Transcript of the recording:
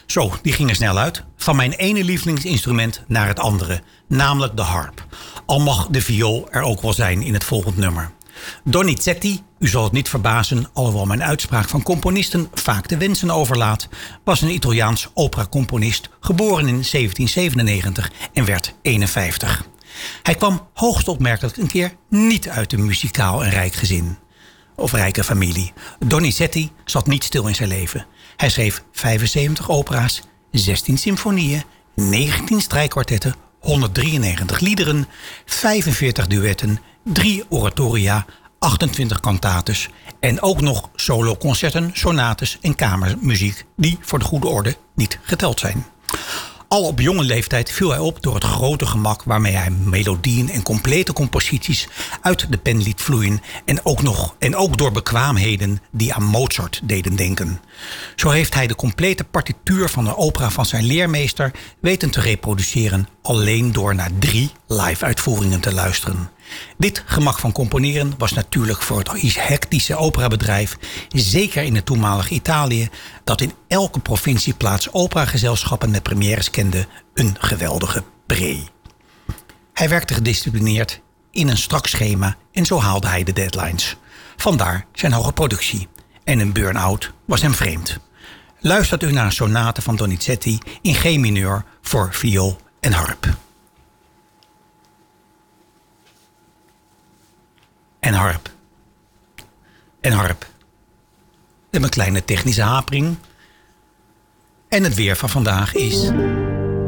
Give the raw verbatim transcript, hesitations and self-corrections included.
Zo, die ging er snel uit. Van mijn ene lievelingsinstrument naar het andere. Namelijk de harp. Al mag de viool er ook wel zijn in het volgende nummer. Donizetti, u zal het niet verbazen, alhoewel mijn uitspraak van componisten vaak de wensen overlaat, was een Italiaans operacomponist, geboren in zeventien zevenennegentig en werd eenenvijftig. Hij kwam hoogst opmerkelijk een keer niet uit een muzikaal en rijk gezin. Of rijke familie. Donizetti zat niet stil in zijn leven. Hij schreef vijfenzeventig opera's, zestien symfonieën, negentien strijkkwartetten, honderddrieënnegentig liederen, vijfenveertig duetten, drie oratoria, achtentwintig cantates en ook nog soloconcerten, sonates en kamermuziek die voor de goede orde niet geteld zijn. Al op jonge leeftijd viel hij op door het grote gemak waarmee hij melodieën en complete composities uit de pen liet vloeien en ook, nog, en ook door bekwaamheden die aan Mozart deden denken. Zo heeft hij de complete partituur van de opera van zijn leermeester weten te reproduceren alleen door naar drie live-uitvoeringen te luisteren. Dit gemak van componeren was natuurlijk voor het hectische operabedrijf, zeker in het toenmalige Italië, dat in elke provincieplaats operagezelschappen met premières kende, een geweldige pre. Hij werkte gedisciplineerd in een strak schema en zo haalde hij de deadlines. Vandaar zijn hoge productie. En een burn-out was hem vreemd. Luistert u naar een sonate van Donizetti in G mineur voor viool en harp. En harp. En harp. We hebben een kleine technische hapering. En het weer van vandaag is